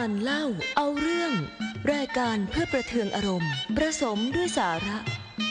การเล่าเอาเรื่องรายการเพื่อประเทืองอารมณ์ประสมด้วยสาระ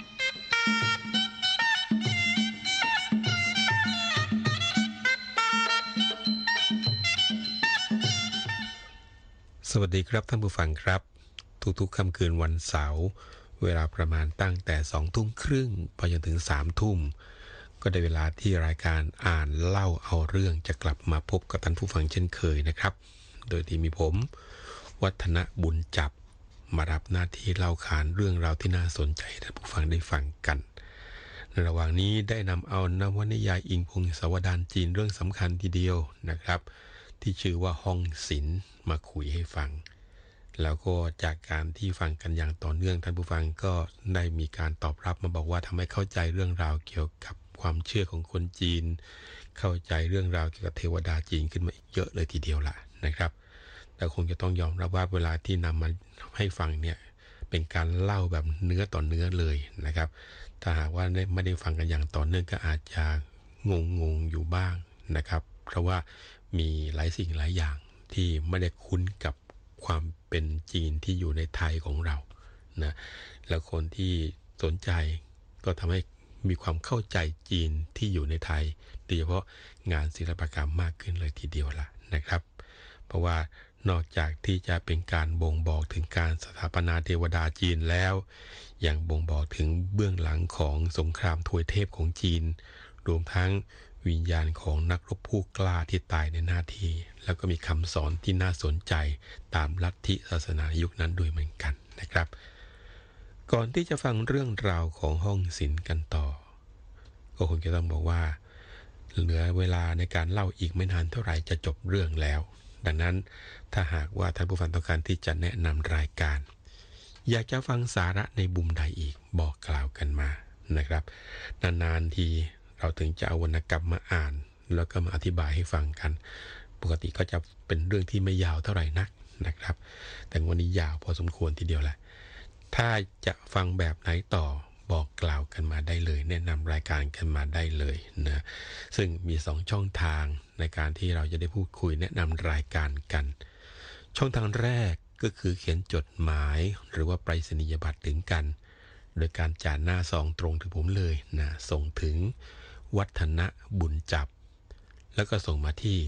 สวัสดีครับท่านผู้ฟังครับทุกๆค่ำคืนวันเสาร์เวลาประมาณตั้งแต่20:30ไปจนถึง3 ทุ่มก็ได้เวลาที่รายการอ่านเล่าเอาเรื่องจะกลับมาพบกับท่านผู้ฟังเช่นเคยนะครับโดยที่มีผมวัฒนบุญจับมารับหน้าที่เล่าขานเรื่องราวที่น่าสนใจให้ท่านผู้ฟังได้ฟังกันในระหว่างนี้ได้นำเอานวนิยายอิงพงศาวดารจีนเรื่องสำคัญทีเดียวนะครับที่ชื่อว่าห้องศิลป์มาคุยให้ฟังแล้วก็จากการที่ฟังกันอย่างต่อเนื่องท่านผู้ฟังก็ได้มีการตอบรับมาบอกว่าทำให้เข้าใจเรื่องราวเกี่ยวกับความเชื่อของคนจีนเข้าใจเรื่องราวเกี่ยวกับเทวดาจีนขึ้นมาเยอะเลยทีเดียวล่ะนะครับแต่คงจะต้องยอมรับว่าเวลาที่นำมาให้ฟังเนี่ยเป็นการเล่าแบบเนื้อต่อเนื้อเลยนะครับถ้าหากว่าไม่ได้ฟังกันอย่างต่อเนื่องก็อาจจะงงอยู่บ้างนะครับเพราะว่ามีหลายสิ่งหลายอย่างที่ไม่ได้คุ้นกับความเป็นจีนที่อยู่ในไทยของเรานะแล้วคนที่สนใจก็ทำให้มีความเข้าใจจีนที่อยู่ในไทยโดยเฉพาะงานศิลปกรรมมากขึ้นเลยทีเดียวล่ะนะครับเพราะว่านอกจากที่จะเป็นการบ่งบอกถึงการสถาปนาเทวดาจีนแล้วยังบ่งบอกถึงเบื้องหลังของสงครามทวยเทพของจีนรวมทั้งวิญญาณของนักรบผู้กล้าที่ตายในหน้าที่แล้วก็มีคำสอนที่น่าสนใจตามลัทธิศาสนายุคนั้นด้วยเหมือนกันนะครับก่อนที่จะฟังเรื่องราวของห้องศิลป์กันต่อก็คงจะต้องบอกว่าเหลือเวลาในการเล่าอีกไม่นานเท่าไหร่จะจบเรื่องแล้วดังนั้นถ้าหากว่าท่านผู้ฟังต้องการที่จะแนะนำรายการอยากจะฟังสาระในบุมใดอีกบอกกล่าวกันมานะครับนานๆทีเราถึงจะเอาวรรณกรรมมาอ่านแล้วก็มาอธิบายให้ฟังกันปกติก็จะเป็นเรื่องที่ไม่ยาวเท่าไหร่นักนะครับแต่วันนี้ยาวพอสมควรทีเดียวแหละถ้าจะฟังแบบไหนต่อบอกกล่าวกันมาได้เลยแนะนำรายการกันมาได้เลยนะซึ่งมี2 ช่องทางในการที่เราจะได้พูดคุยแนะนำรายการกันช่องทางแรกก็คือเขียนจดหมายหรือว่าไปรษณียบัตรถึงกันโดยการจ่าหน้าซองตรงถึงผมเลยนะส่งถึงวัฒนบุญจับแล้วก็ส่งมาที่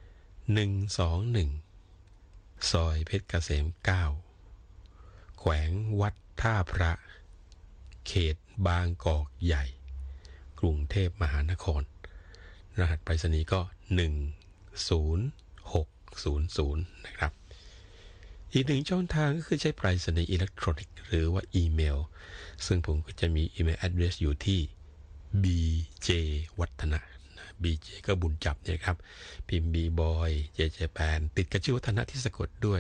121ซอยเพชรเกษม9แขวงวัดท่าพระเขตบางกอกใหญ่กรุงเทพมหานครรหัสไปรษณีย์ก็10600นะครับอีก1 ช่องทางก็คือใช้ไปรษณีย์อิเล็กทรอนิกส์หรือว่าอีเมลซึ่งผมก็จะมีอีเมล address อยู่ที่ bj วัฒนะ bj ก็บุญจับเนี่ยครับพิมพ์ bboy jj pan ติดกับชื่อวัฒนะที่สะกดด้วย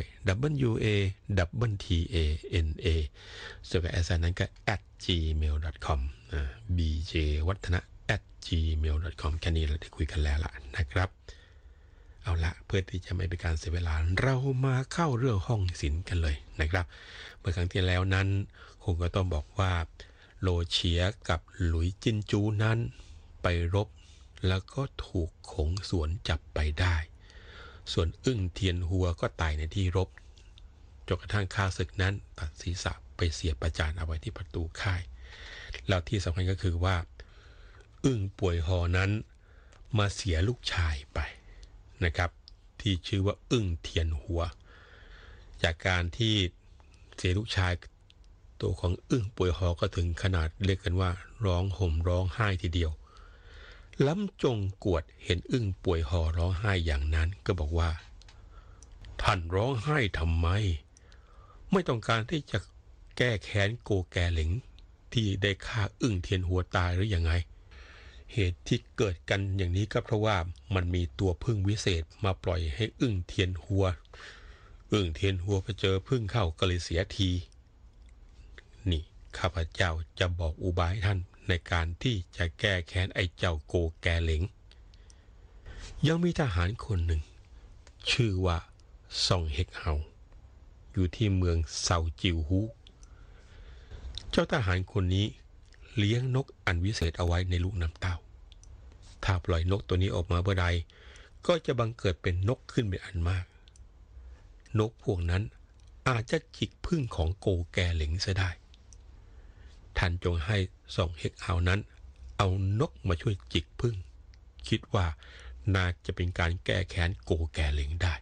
wawatana ส่วนกับแอสไซน์นั้นก็ @gmail.com bj วัฒนะ @gmail.com แค่นี้เราได้คุยกันแล้วล่ะนะครับเอาละเพื่อที่จะไม่เป็นการเสียเวลาเรามาเข้าเรื่องห้องศิลป์กันเลยนะครับเมื่อครั้งที่แล้วนั้นคงก็ต้องบอกว่าโลเฉียกับหลุยจินจูนั้นไปรบแล้วก็ถูกขงสวนจับไปได้ส่วนอึ้งเทียนหัวก็ตายในที่รบจนกระทั่งข้าศึกนั้นตัดศีรษะไปเสียบประจานเอาไว้ที่ประตูค่ายแล้วที่สำคัญก็คือว่าอึ้งป่วยหอนั้นมาเสียลูกชายไปนะครับที่ชื่อว่าอึ้งเทียนหัวจากการที่เสียลูกชายตัวของอึ้งป่วยหอก็ถึงขนาดเรียกกันว่าร้องห่มร้องไห้ทีเดียวล้ำจงกวดเห็นอึ้งป่วยหอร้องไห้อย่างนั้นก็บอกว่าท่านร้องไห้ทำไมไม่ต้องการที่จะแก้แค้นโกแกเหลิงที่ได้ฆ่าอึ้งเทียนหัวตายหรือยังไงเหตุที่เกิดกันอย่างนี้ก็เพราะว่ามันมีตัวพึ่งวิเศษมาปล่อยให้อึ้งเทียนหัวไปเจอพึ่งเข้าก็เลยเสียทีนี่ข้าพเจ้าจะบอกอุบายท่านในการที่จะแก้แค้นไอ้เจ้าโกแกเหลิงยังมีทหารคนหนึ่งชื่อว่าซ่องเฮกเฮาอยู่ที่เมืองเซาจิวฮูเจ้าทหารคนนี้เลี้ยงนกอันวิเศษเอาไว้ในลูกน้ำเต้าถ้าปล่อยนกตัวนี้ออกมาเมื่อใดก็จะบังเกิดเป็นนกขึ้นเป็นอันมากนกพวกนั้นอาจจะจิกพึ่งของโกแกเหลงเสียได้ท่านจงให้ส่องเฮกเอานั้นเอานกมาช่วยจิกพึ่งคิดว่าน่าจะเป็นการแก้แค้นโกแกเหลงได้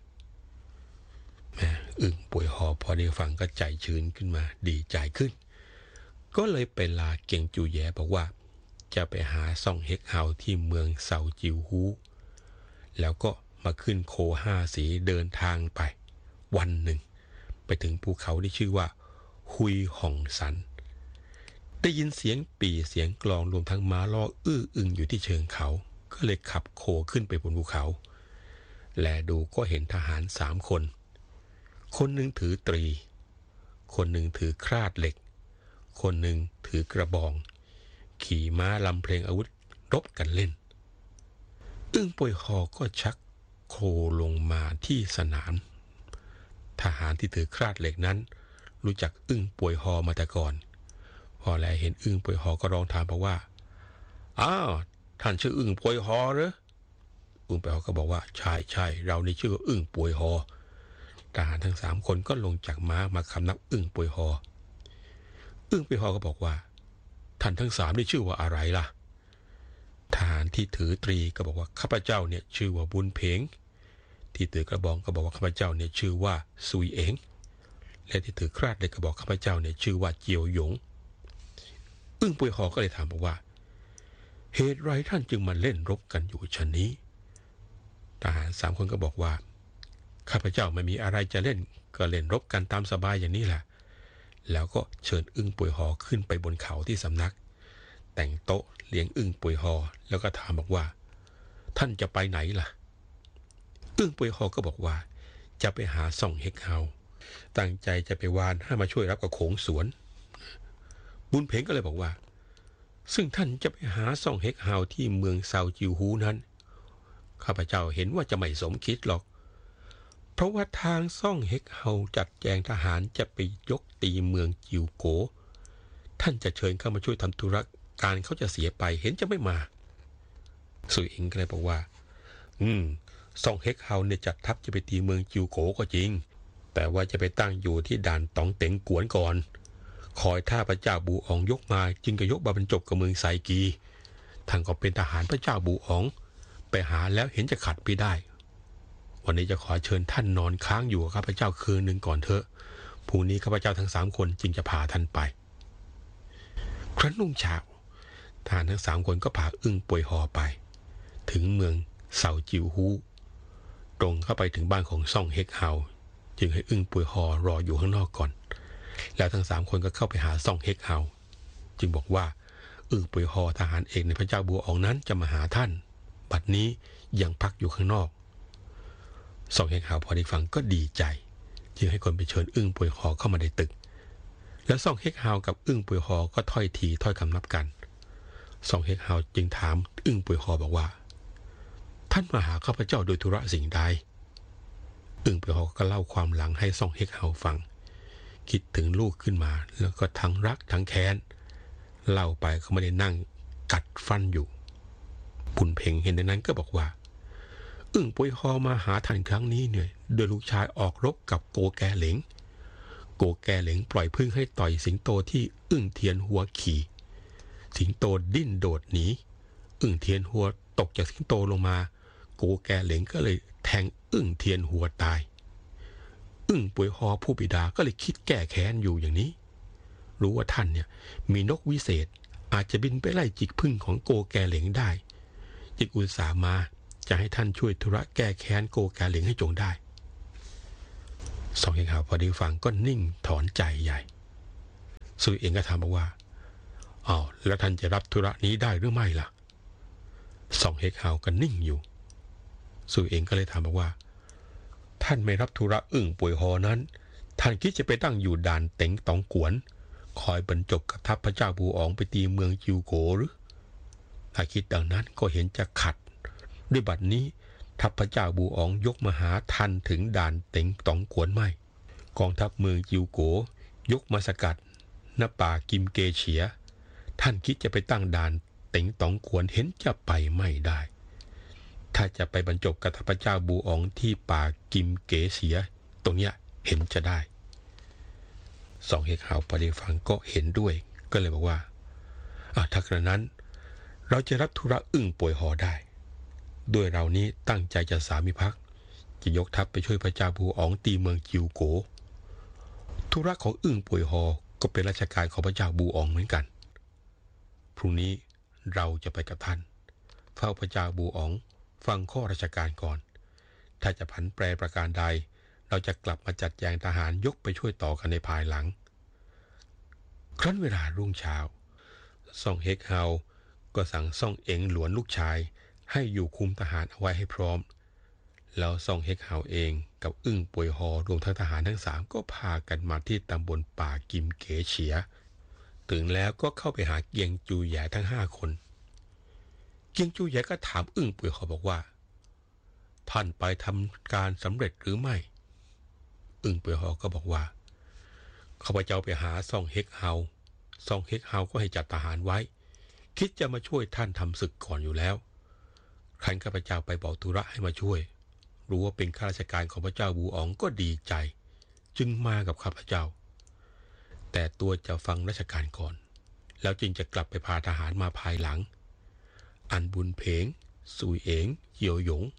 อึ่งป่วยหอพอได้ฟังก็ใจชื้นขึ้นมาดีใจขึ้นก็เลยไปลาเก่งจูแย่บอกว่าจะไปหาซ่องเฮกเฮาที่เมืองเซาจิวฮูแล้วก็มาขึ้นโค5 สีเดินทางไปวันหนึ่งไปถึงภูเขาที่ชื่อว่าฮุยห่องสันได้ยินเสียงปี่เสียงกลองรวมทั้งม้าล้ออื้ออึงอยู่ที่เชิงเขาก็เลยขับโคขึ้นไปบนภูเขาแลดูก็เห็นทหาร3 คนคนหนึ่งถือตรีคนหนึ่งถือคราดเหล็กคนหนึ่งถือกระบองขี่ม้าลำเพลงอาวุธรบกันเล่นอึ้งป่วยหอก็ชักโคลงมาที่สนามทหารที่ถือคราดเหล็กนั้นรู้จักอึ้งป่วยหอมาแต่ก่อนพอแลเห็นอึ้งป่วยหอก็ร้องถามบอกว่าอ้าวท่านชื่ออึ้งป่วยหอเหรออึ้งป่วยหอก็บอกว่าใช่เรานี่ชื่ออึ้งป่วยหอทหารทั้ง3 คนก็ลงจากม้ามาคำนับอึ้งป่วยหออึ้งป่วยหอก็บอกว่าท่านทั้ง3นี่ชื่อว่าอะไรล่ะทหารที่ถือตรีก็บอกว่าข้าพเจ้าเนี่ยชื่อว่าบุญเพ็งที่ถือกระบองก็บอกว่าข้าพเจ้าเนี่ยชื่อว่าซุยเอ๋งและที่ถือคราดเหล็กก็บอกข้าพเจ้าเนี่ยชื่อว่าเจียวหยงอึ้งป่วยหอก็เลยถามบอกว่าเหตุไรท่านจึงมาเล่นรบกันอยู่ชนนี้ทหาร3 คนก็บอกว่าข้าพเจ้าไม่มีอะไรจะเล่นก็เล่นรบกันตามสบายอย่างนี้แหละแล้วก็เชิญอึ้งป่วยหอขึ้นไปบนเขาที่สำนักแต่งโต๊ะเลี้ยงอึ้งป่วยหอแล้วก็ถามบอกว่าท่านจะไปไหนล่ะอึ้งป่วยหอก็บอกว่าจะไปหาซ่องเฮกเฮาตั้งใจจะไปวานให้มาช่วยรับกับโขงสวนบุญเพ็งก็เลยบอกว่าซึ่งท่านจะไปหาซ่องเฮกเฮาที่เมืองเซาจิวฮูนั้นข้าพเจ้าเห็นว่าจะไม่สมคิดหรอกเพราะว่าทางซ่องเฮกเฮาจัดแจงทหารจะไปยกตีเมืองจิวโกท่านจะเชิญเข้ามาช่วยทำธุระการเขาจะเสียไปเห็นจะไม่มาซุยเอ็งก็เลยบอกว่าซ่องเฮกเฮาเนี่ยจัดทัพจะไปตีเมืองจิวโกก็จริงแต่ว่าจะไปตั้งอยู่ที่ด่านตองเต็งกวนก่อนคอยถ้าพระเจ้าบูอ๋องยกมาจึงจะยกมาบรรจบกับเมืองไซกีท่านก็เป็นทหารพระเจ้าบูอ๋องไปหาแล้วเห็นจะขัดไม่ได้วันนี้จะขอเชิญท่านนอนค้างอยู่กับข้าพเจ้าคืนหนึ่งก่อนเถอะพรุ่งนี้ข้าพเจ้าทั้ง3 คนจึงจะพาท่านไปครั้นรุ่งเช้าทหารทั้ง3 คนก็พาอึ้งป่วยหอไปถึงเมืองเซาจิวฮูตรงเข้าไปถึงบ้านของซ่องเฮกเฮาจึงให้อึ้งป่วยหอรออยู่ข้างนอกก่อนแล้วทั้ง3 คนก็เข้าไปหาซ่องเฮกเฮาจึงบอกว่าอึ้งป่วยหอทหารเอกในพระเจ้าบัวอ๋องนั้นจะมาหาท่านบัดนี้ยังพักอยู่ข้างนอกซ่องเฮกเฮาพอได้ฟังก็ดีใจจึงให้คนไปเชิญอึ้งป่วยหอเข้ามาในตึกแล้วซ่องเฮกเฮากับอึ้งป่วยหอก็ถ้อยทีถ้อยคำนับกันซ่องเฮกเฮาจึงถามอึ้งป่วยหอบอกว่าท่านมาหาข้าพเจ้าโดยธุระสิ่งใดอึ้งป่วยหอก็เล่าความหลังให้ซ่องเฮกเฮาฟังคิดถึงลูกขึ้นมาแล้วก็ทั้งรักทั้งแค้นเล่าไปเขาไม่ได้นั่งกัดฟันอยู่บุญเพ็งเห็นในนั้นก็บอกว่าอึ้งป่วยหอมาหาท่านครั้งนี้เนี่ยโดยลูกชายออกรบกับโกแกเหลงโกแกเหลงปล่อยพึ่งให้ต่อยสิงโตที่อึ้งเทียนหัวขี่สิงโตดิ้นโดดหนีอึ้งเทียนหัวตกจากสิงโตลงมาโกแกเหลงก็เลยแทงอึ้งเทียนหัวตายอึ้งป่วยหอผู้บิดาก็เลยคิดแก้แค้นอยู่อย่างนี้รู้ว่าท่านเนี่ยมีนกวิเศษอาจจะบินไปไล่จิกพึ่งของโกแกเหลงได้จึงอุตส่าห์มาจะให้ท่านช่วยธุระแก้แค้นโกแกเหลงให้จงได้ซ่องเฮกเฮาพอได้ฟังก็นิ่งถอนใจใหญ่ซุยเองก็ถามบอกว่าอ้าวแล้วท่านจะรับธุระนี้ได้หรือไม่ล่ะซ่องเฮกเฮาก็นิ่งอยู่ซุยเองก็เลยถามบอกว่าท่านไม่รับธุระอึ้งป่วยหอนั้นท่านคิดจะไปตั้งอยู่ด่านเต็งตองกวนคอยบรรจบกับทัพพระเจ้าบูอ๋องไปตีเมืองจิวโกหรือถ้าคิดดังนั้นก็เห็นจะขัดด้วยบัดนี้ทัพพระเจ้าบูอ๋องยกมาหาท่านถึงด่านเต็งตองกวนไม่กองทัพเมืองจิวโกยกมาสกัดณป่ากิมเกเฉียท่านคิดจะไปตั้งด่านเต็งตองกวนเห็นจะไปไม่ได้ ถ้าจะไปบรรจบกับพระเจ้าบูอ๋องที่ป่ากิมเกเฉียตรงเนี้ยเห็นจะได้ซองเฮกเฮาพอได้ฟังก็เห็นด้วยก็เลยบอกว่าถ้ากระนั้นเราจะรับธุระอึ้งป่วยหอได้ด้วยเรานี้ตั้งใจจะสามิภักดิ์จะยกทัพไปช่วยพระเจ้าบูอ๋องตีเมืองจิวโกธุระของอึ้งป่วยหอก็เป็นราชการของพระเจ้าบูอ๋องเหมือนกันพรุ่งนี้เราจะไปกับท่านเฝ้าพระเจ้าบูอ๋องฟังข้อราชการก่อนถ้าจะผันแปรประการใดเราจะกลับมาจัดแจงทหารยกไปช่วยต่อกันในภายหลังครั้นเวลารุ่งเช้าซ่องเฮกเฮาก็สั่งซ่องเอ็งหลวนลูกชายให้อยู่คุมทหารเอาไว้ให้พร้อมแล้วซ่องเฮกเฮาเองกับอึ้งป่วยหอรวมทั้งทหารทั้ง3ก็พากันมาที่ตำบลป่ากิมเกเฉียถึงแล้วก็เข้าไปหาเกียงจูแหย่ทั้ง5คนเกียงจูแหย่ก็ถามอึ้งป่วยหอบอกว่าท่านไปทำการสำเร็จหรือไม่อึ้งป่วยหอก็บอกว่าข้าพเจ้าไปหาซ่องเฮกเฮาซ่องเฮกเฮาก็ให้จัดทหารไว้คิดจะมาช่วยท่านทำศึกก่อนอยู่แล้วครั้นข้าพเจ้าไปบอกธุระให้มาช่วยรู้ว่าเป็นข้าราชการของพระเจ้าบูอ๋องก็ดีใจจึงมากับข้าพเจ้าแต่ตัวจะฟังราชการก่อนแล้วจึงจะกลับไปพาทหารมาภายหลังอันบุญเพงซุยเอ๋งเหี่ยวหยง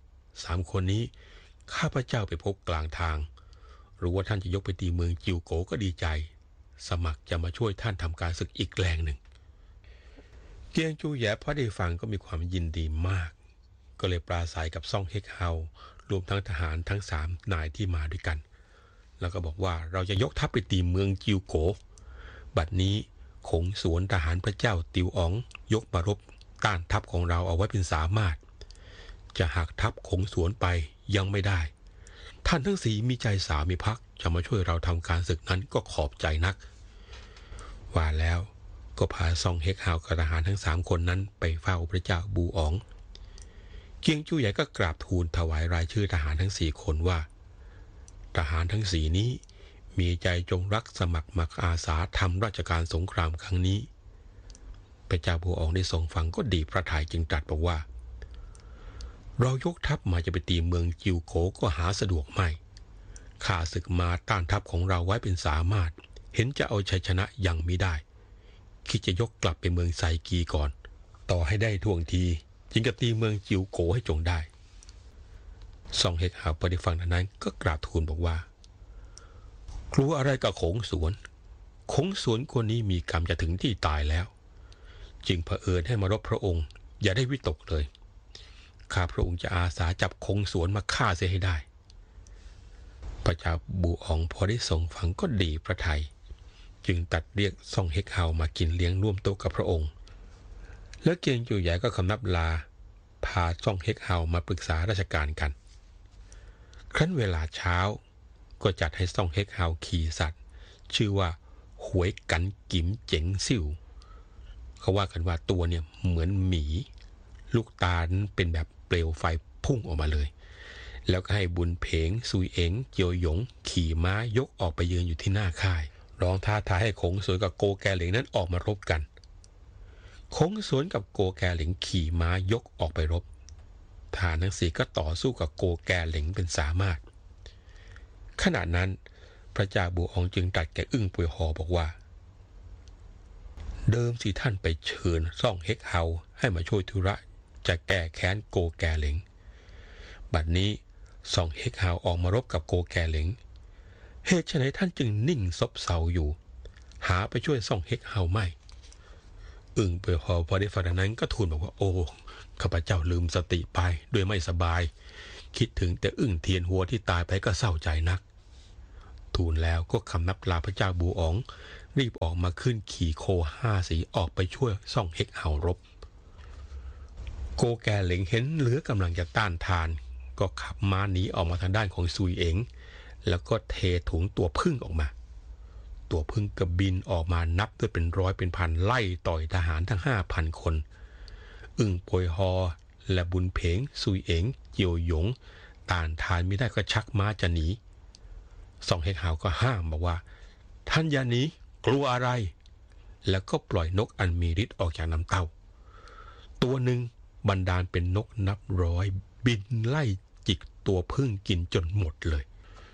3คนนี้ข้าพเจ้าไปพบกลางทางรู้ว่าท่านจะยกไปตีเมืองจิวโกก็ดีใจสมัครจะมาช่วยท่านทำการศึกอีกแรงหนึ่งเกียงจูแหย่พอได้ฟังก็มีความยินดีมากก็เลยปราศัยกับซ่องเฮกเฮารวมทั้งทหารทั้ง3นายที่มาด้วยกันแล้วก็บอกว่าเราจะยกทัพไปตีเมืองจิวโกบัดนี้ขงสวนทหารพระเจ้าติวอ๋องยกมารบต้านทัพของเราเอาไว้เป็นสามารถจะหักทัพขงสวนไปยังไม่ได้ท่านทั้ง4มีใจสามิภักดิ์จะมาช่วยเราทำการศึกนั้นก็ขอบใจนักว่าแล้วก็พาซ่องเฮกเฮากับทหารทั้ง3คนนั้นไปเฝ้าพระเจ้าบูอ๋องเกียงจูใหญ่ก็กราบทูลถวายรายชื่อทหารทั้ง4คนว่าทหารทั้ง4นี้มีใจจงรักสมัครมาอาสาทำราชการสงครามครั้งนี้พระเจ้าบูอ๋องได้ทรงฟังก็ดีพระทัยจึงตรัสบอกว่าเรายกทัพมาจะไปตีเมืองจิวโกก็หาสะดวกไม่ข้าศึกมาต้านทัพของเราไว้เป็นสามารถเห็นจะเอาชัยชนะยังมิได้คิดจะยกกลับไปเมืองไซกีก่อนต่อให้ได้ท่วงทีจึงจะตีเมืองจิวโกให้จงได้ซ่องเฮกเฮาพอได้ฟังนั้นก็กราบทูลบอกว่ากลัวอะไรกับขงสวนคนนี้มีกรรมจะถึงที่ตายแล้วจึงเผอิญให้มารบพระองค์อย่าได้วิตกเลยข้าพระองค์จะอาสาจับขงสวนมาฆ่าเสียให้ได้พระเจ้าบูอ๋องพอได้ทรงฟังก็ดีพระทัยจึงตัดเรียกซ่องเฮกเฮามากินเลี้ยงร่วมโต๊ะกับพระองค์แล้วเกียงจูใหญ่ก็คำนับลาพาซ่องเฮกเฮามาปรึกษาราชการกันครั้นเวลาเช้าก็จัดให้ซ่องเฮกเฮาขี่สัตว์ชื่อว่าหวยกันกิมเจ๋งซิ่วเขาว่ากันว่าตัวเนี่ยเหมือนหมีลูกตาเป็นแบบเปลวไฟพุ่งออกมาเลยแล้วก็ให้บุญเพงซุยเอ๋งเจียวหยงขี่ม้ายกออกไปยืนอยู่ที่หน้าค่ายร้องท้าทายให้ขงสวนกับโกแกเหลงนั้นออกมารบกันขงสวนกับโกแกเหลงขี่ม้ายกออกไปรบทหารทั้ง4ก็ต่อสู้กับโกแกเหลงเป็นสามารถขณะนั้นพระเจ้าบูอ๋องจึงตรัสแก่อึ้งป่วยหอบอกว่าเดิมสิท่านไปเชิญซ่องเฮกเฮาให้มาช่วยธุระจะแก้แค้นโกแกเหลงบัดนี้ซ่องเฮกเฮาออกมารบกับโกแกเหลงเหตุไฉนท่านจึงนิ่งซบเซาอยู่หาไปช่วยซ่องเฮกเฮาไม่อึ้งป่วยหอพอได้ฟังนั้นก็ทูลบอกว่าโอ้ข้าพเจ้าลืมสติไปด้วยไม่สบายคิดถึงแต่อึ้งเทียนหัวที่ตายไปก็เศร้าใจนักทูลแล้วก็คำนับลาพระเจ้าบูอ๋องรีบออกมาขึ้นขี่โค5 สีออกไปช่วยซ่องเฮกเฮารบโกแกเหลงเห็นเหลือกำลังจะต้านทานก็ขับม้าหนีออกมาทางด้านของซุยเอ๋งแล้วก็เทถุงตัวผึ้งออกมาตัวผึ้งก็บินออกมานับด้วยเป็นร้อยเป็นพันไล่ต่อยทหารทั้ง 5,000 คนอึ้งป่วยหอและบุญเพงซุยเอ๋งเจียวหยงต้านทานไม่ได้ก็ชักม้าจะหนีซ่องเฮกเฮาก็ห้ามบอกว่าท่านอย่าหนีกลัวอะไรแล้วก็ปล่อยนกอันมีฤทธิ์ออกจากน้ำเต้าตัวหนึ่งบันดาลเป็นนกนับร้อยบินไล่จิกตัวผึ้งกินจนหมดเลย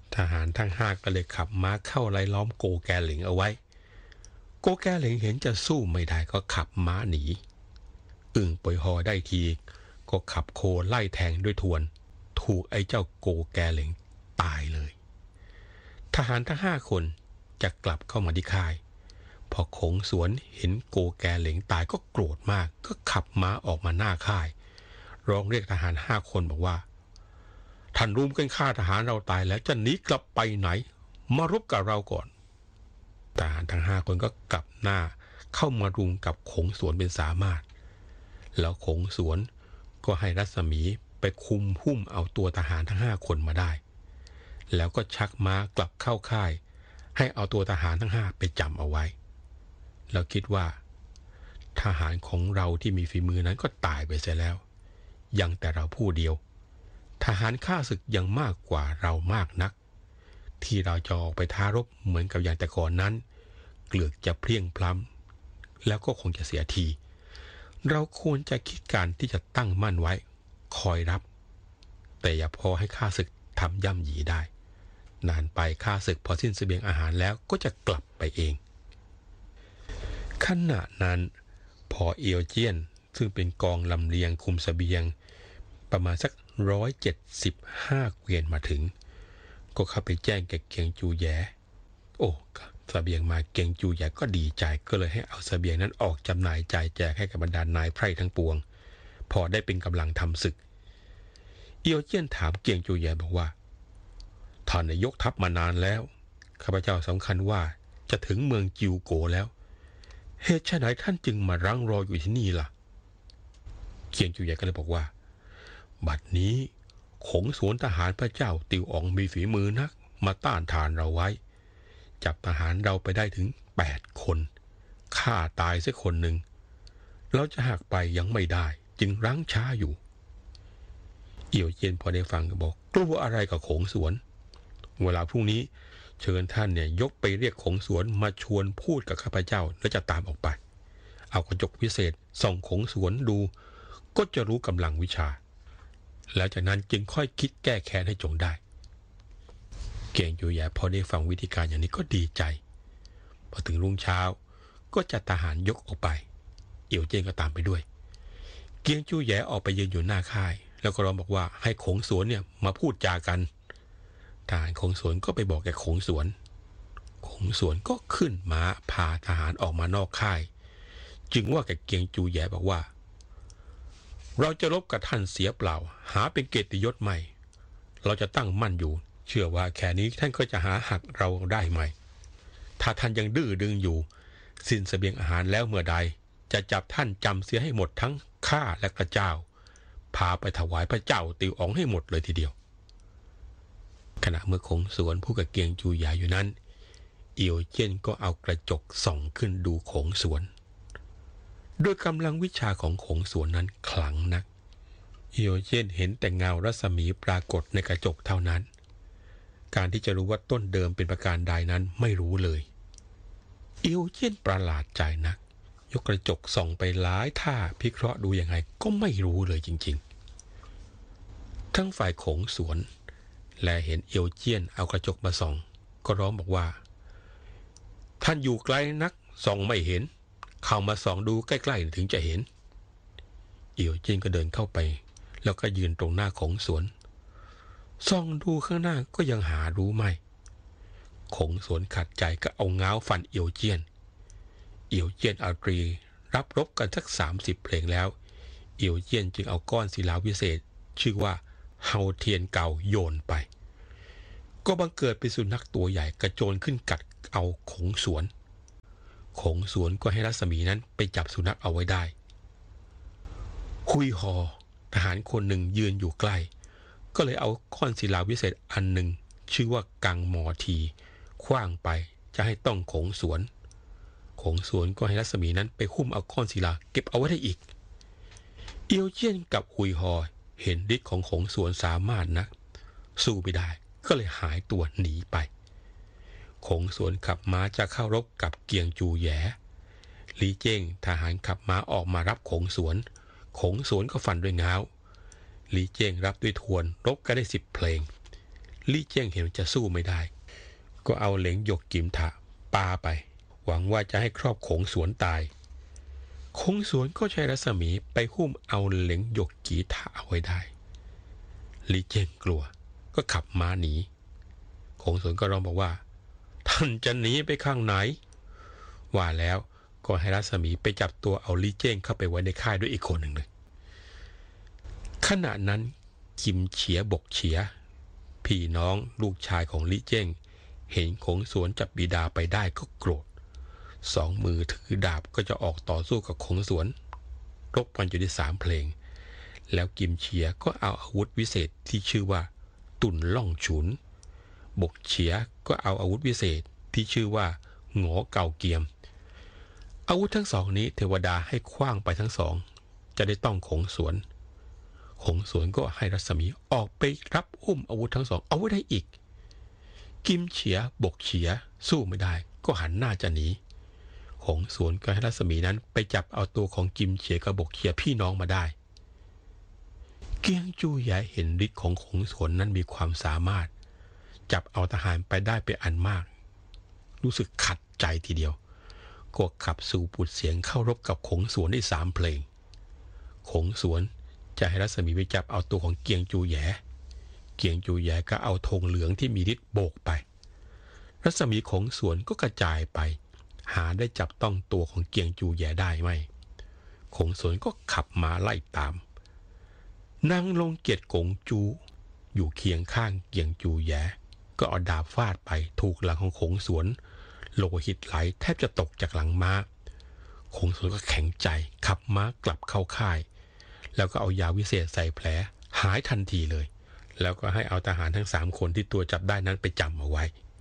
ทหารทั้ง5ก็เลยขับม้าเข้าไล่ล้อมโกแกหลิงเอาไว้โกแกหลิงเห็นจะสู้ไม่ได้ก็ขับม้าหนีอึ่งป่วยหอได้ทีก็ขับโคไล่แทงด้วยทวนถูกไอ้เจ้าโกแกหลิงตายเลยทหารทั้ง5คนจะกลับเข้ามาที่ค่ายพอขงสวนเห็นโกแกหลิงตายก็โกรธมากก็ขับม้าออกมาหน้าค่ายร้องเรียกทหาร5คนบอกว่าท่านรุมกันฆ่าทหารเราตายแล้วจะหนีกลับไปไหนมารบกับเราก่อนทหารทั้ง5คนก็กลับหน้าเข้ามารุมกับขงสวนเป็นสามารถแล้วขงสวนก็ให้รัศมีไปคุมหุ้มเอาตัวทหารทั้ง5คนมาได้แล้วก็ชักม้ากลับเข้าค่ายให้เอาตัวทหารทั้ง5ไปจำเอาไว้แล้วคิดว่าทหารของเราที่มีฝีมือนั้นก็ตายไปเสียแล้วยังแต่เราผู้เดียวทหารข้าศึกยังมากกว่าเรามากนักที่เราจะออกไปท้ารบเหมือนกับอย่างแต่ก่อนนั้นเกลือกจะเพลียงพล้ำแล้วก็คงจะเสียทีเราควรจะคิดการที่จะตั้งมั่นไว้คอยรับแต่อย่าพอให้ข้าศึกทำย่ำหยีได้นานไปข้าศึกพอสิ้นเสบียงอาหารแล้วก็จะกลับไปเองขณะนั้นพอเอียวเจี้ยนซึ่งเป็นกองลำเลียงคุมเสบียงประมาณสัก175 เกวียนมาถึงก็เข้าไปแจ้งแก่เกียงจูแยโอ้เสบียงมาเกียงจูแยก็ดีใจก็เลยให้เอาเสบียงนั้นออกจำหน่ายจ่ายแจกให้กับบรรดานายไพร่ทั้งปวงพอได้เป็นกำลังทำศึกเอียวเจี้ยนถามเกียงจูแยบอกว่าท่านยกทัพมานานแล้วข้าพเจ้าสำคัญว่าจะถึงเมืองจิวโกแล้วเหตุไฉนท่านจึงมารั้งรออยู่ที่นี่ล่ะเกียงจูแยก็เลยบอกว่าบัดนี้ขงสวนทหารพระเจ้าติวอ๋องมีฝีมือนักมาต้านทานเราไว้จับทหารเราไปได้ถึง8 คนฆ่าตายสักคนหนึ่งเราจะหักไปยังไม่ได้จึงรั้งช้าอยู่เอี่ยวเจียนพอได้ฟังก็บอกกลัวอะไรกับขงสวนเวลาพรุ่งนี้เชิญท่านเนี่ยยกไปเรียกขงสวนมาชวนพูดกับข้าพเจ้าแล้วจะตามออกไปเอากระจกวิเศษส่องขงสวนดูก็จะรู้กำลังวิชาแล้วจากนั้นจึงค่อยคิดแก้แค้นให้จงได้เกียงจูแยพอได้ฟังวิธีการอย่างนี้ก็ดีใจพอถึงรุ่งเช้าก็จัดทหารยกออกไปเอี่ยวเจี้ยนก็ตามไปด้วยเกียงจูแยออกไปยืนอยู่หน้าค่ายแล้วก็ร้องบอกว่าให้ขงสวนเนี่ยมาพูดจากันทหารขงสวนก็ไปบอกแกขงสวนก็ขึ้นม้าพาทหารออกมานอกค่ายจึงว่าแกเกียงจูแยบอกว่าเราจะรบกับท่านเสียเปล่าหาเป็นเกียรติยศใหม่เราจะตั้งมั่นอยู่เชื่อว่าแค่นี้ท่านก็จะหาหักเราได้ไหมถ้าท่านยังดื้อดึงอยู่สิ้นเสบียงอาหารแล้วเมื่อใดจะจับท่านจำเสียให้หมดทั้งข้าและพระเจ้าพาไปถวายพระเจ้าติวอ๋องให้หมดเลยทีเดียวขณะเมื่อขงสวนผู้กับเกียงจูหยาอยู่นั้นเอี่ยวเจี้ยนก็เอากระจกส่องขึ้นดูขงสวนโดยกำลังวิชาของขงสวนนั้นขลังนักเอี่ยวเจี้ยนเห็นแต่เงารัศมีปรากฏในกระจกเท่านั้นการที่จะรู้ว่าต้นเดิมเป็นประการใดนั้นไม่รู้เลยเอี่ยวเจี้ยนประหลาดใจนักยกกระจกส่องไปหลายท่าพิเคราะห์ดูยังไงก็ไม่รู้เลยจริงๆทั้งฝ่ายขงสวนและเห็นเอี่ยวเจี้ยนเอากระจกมาส่องก็ร้องบอกว่าท่านอยู่ไกลนักส่องไม่เห็นเข้ามาส่องดูใกล้ๆถึงจะเห็นเอี่ยวเจี้ยนก็เดินเข้าไปแล้วก็ยืนตรงหน้าขงสวนส่องดูข้างหน้าก็ยังหารู้ไม่ขงสวนขัดใจก็เอาง้าวฟันเอี่ยวเจี้ยนเอาตรีรับรบกันสัก30 เพลงแล้วเอี่ยวเจี้ยนจึงเอาก้อนศิลาวิเศษชื่อว่าเฮาเทียนเก่าโยนไปก็บังเกิดเป็นสุนัขตัวใหญ่กระโจนขึ้นกัดเอาขงสวนก็ให้รัศมีนั้นไปจับสุนัขเอาไว้ได้คุยฮอทหารคนหนึ่งยืนอยู่ใกล้ก็เลยเอาก้อนศิลาวิเศษอันหนึ่งชื่อว่ากังหมอทีขว้างไปจะให้ต้องขงสวนก็ให้รัศมีนั้นไปหุ้มเอาก้อนศิลาเก็บเอาไว้ได้อีกเอียวเจี้ยนกับคุยฮอเห็นฤทธิ์ของขงสวนสามารถนักสู้ไม่ได้ก็เลยหายตัวหนีไปขงสวนขับม้าจะเข้ารบกับเกียงจูแหยลีเจ้งทหารขับม้าออกมารับขงสวนก็ฟันด้วยง้าวลีเจ้งรับด้วยทวนรบกันได้10 เพลงลี่เจียงเห็นจะสู้ไม่ได้ก็เอาเหลงหยกกิมถะปาไปหวังว่าจะให้ครอบขงสวนตายคงสวนก็ใช้รัศมีไปหุ้มเอาเหลงหยกกีถะเอาไว้ได้ลี่เจียงกลัวก็ขับม้าหนีคงสวนก็ร้องบอกว่าท่านจะหนีไปข้างไหนว่าแล้วก็ให้รัศมีไปจับตัวเอาลี่เจียงเข้าไปไว้ในค่ายด้วยอีกคนหนึ่งเลยขณะนั้นกิมเฉียบกเฉียพี่น้องลูกชายของลี่เจียงเห็นคงสวนจับบิดาไปได้ก็โกรธสองมือถือดาบก็จะออกต่อสู้กับคงสวนรบกันอยู่ที่3 เพลงแล้วกิมเฉียก็เอาอาวุธวิเศษที่ชื่อว่าตุ่นล่องฉุนบกเฉียก็เอาอาวุธวิเศษที่ชื่อว่าหงอเก่าเกียมอาวุธทั้งสองนี้เทวดาให้ขว้างไปทั้งสองจะได้ต้องคงสวนก็ให้รัศมีออกไปรับอุ้มอาวุธทั้งสองเอาไว้ได้อีกกิมเฉียบกเฉียสู้ไม่ได้ก็หันหน้าจะหนีคงสวนก็ให้รัศมีนั้นไปจับเอาตัวของกิมเฉียกับบกเฉียพี่น้องมาได้เกียงจูใหญ่เห็นฤทธิ์ของคงสวนนั้นมีความสามารถจับเอาทหารไปได้เป็นอันมากรู้สึกขัดใจทีเดียวก็ขับสู่ปุดเสียงเข้ารบกับคงสวนได้3 เพลงคงสวนจะให้รัศมีไปจับเอาตัวของเกียงจูแหย่เกียงจูแหย่ก็เอาธงเหลืองที่มีฤทธิ์โบกไปรัศมีของสวนก็กระจายไปหาได้จับต้องตัวของเกียงจูแหย่ได้ไหมคงสวนก็ขับม้าไล่ตามนางลงเกียรติกงจูอยู่เคียงข้างเกียงจูแหย่ก็เอาดาบฟาดไปถูกหลังของคงสวนโลหิตไหลแทบจะตกจากหลังม้าคงสวนก็แข็งใจขับม้ากลับเข้าค่ายแล้วก็เอายาวิเศษใส่แผลหายทันทีเลยแล้วก็ให้เอาทหารทั้ง3 คนที่ตัวจับได้นั้นไปจำเอาไว้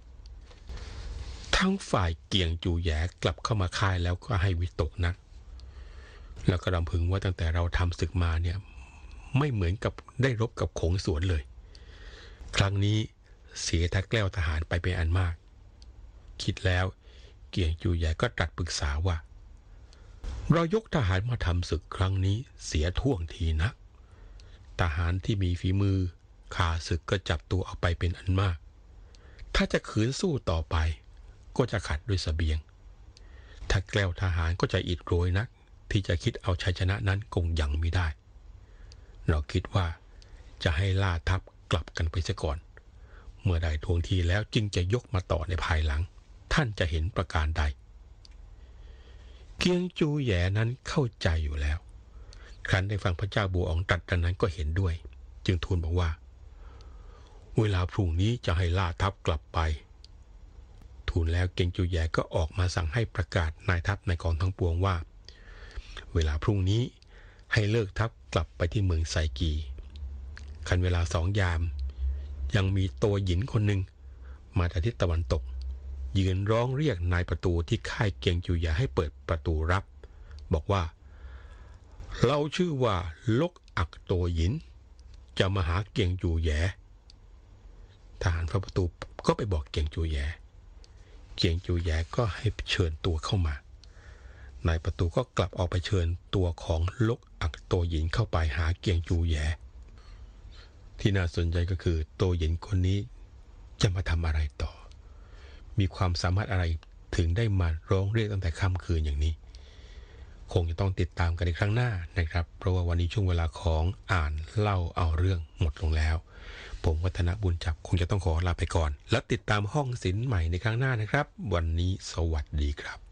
ทั้งฝ่ายเกียงจูแหย่กลับเข้ามาค่ายแล้วก็ให้วิตกนักแล้วก็รำพึงว่าตั้งแต่เราทำศึกมาเนี่ยไม่เหมือนกับได้รบกับคงสวนเลยครั้งนี้เสียทักแกล้วทหารไปเป็นอันมากคิดแล้วเกียงจูแหย่ก็ตรัสปรึกษาว่าเรายกทหารมาทำศึกครั้งนี้เสียท่วงทีนักทหารที่มีฝีมือข้าศึกก็จับตัวเอาไปเป็นอันมากถ้าจะขืนสู้ต่อไปก็จะขัดด้วยเสบียงถ้าแกล้วทหารก็จะอิดโรยนักที่จะคิดเอาชัยชนะนั้นคงยังไม่ได้เราคิดว่าจะให้ล่าทัพกลับกันไปเสียก่อนเมื่อได้ทวงทีแล้วจึงจะยกมาต่อในภายหลังท่านจะเห็นประการใดเกียงจูแหย่นั้นเข้าใจอยู่แล้วครั้นได้ฟังพระเจ้าบัวอองตรัสดังนั้นก็เห็นด้วยจึงทูลบอกว่าเวลาพรุ่งนี้จะให้ล่าทัพกลับไปทูลแล้วเกียงจูแหย่ก็ออกมาสั่งให้ประกาศนายทัพในกองทั้งปวงว่าเวลาพรุ่งนี้ให้เลิกทัพกลับไปที่เมืองไซกีคันเวลา2 ยามยังมีตัวหญินคนหนึ่งมาจากทิศตะวันตกยืนร้องเรียกนายประตูที่ค่ายเกียงจูแหย่ให้เปิดประตูรับบอกว่าเราชื่อว่าลกอักโตหยินจะมาหาเกียงจูแหย่ทหารพระประตูก็ไปบอกเกียงจูแหย่เกียงจูแหย่ก็ให้เชิญตัวเข้ามานายประตูก็กลับออกไปเชิญตัวของลกอักโตหยินเข้าไปหาเกียงจูแหย่ที่น่าสนใจก็คือโตหยินคนนี้จะมาทำอะไรต่อมีความสามารถอะไรถึงได้มาร้องเรียกตั้งแต่ค่ำคืนอย่างนี้คงจะต้องติดตามกันในครั้งหน้านะครับเพราะว่าวันนี้ช่วงเวลาของอ่านเล่าเอาเรื่องหมดลงแล้วผมวัฒนบุญจับคงจะต้องขอลาไปก่อนแล้วติดตามห้องศิลป์ใหม่ในครั้งหน้านะครับวันนี้สวัสดีครับ